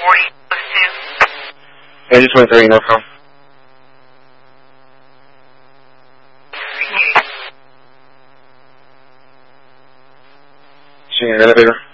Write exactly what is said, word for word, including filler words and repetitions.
forty close to. Engine twenty-three, no problem. Seeing an elevator.